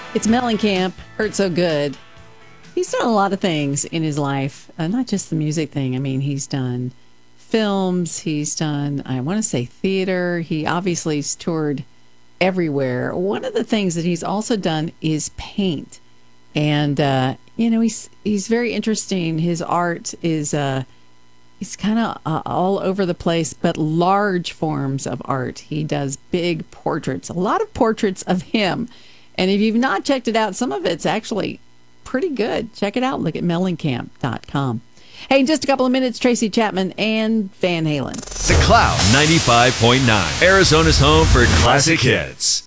It's Mellencamp, Hurt So Good. He's done a lot of things in his life, not just the music thing. I mean, he's done films, he's done, I want to say theater. He obviously's toured everywhere. One of the things that he's also done is paint. And, he's very interesting. His art is, he's kind of all over the place, but large forms of art. He does big portraits, a lot of portraits of him. And if you've not checked it out, some of it's actually pretty good. Check it out. Look at mellencamp.com. Hey, in just a couple of minutes, Tracy Chapman and Van Halen. The Cloud 95.9, Arizona's home for classic hits.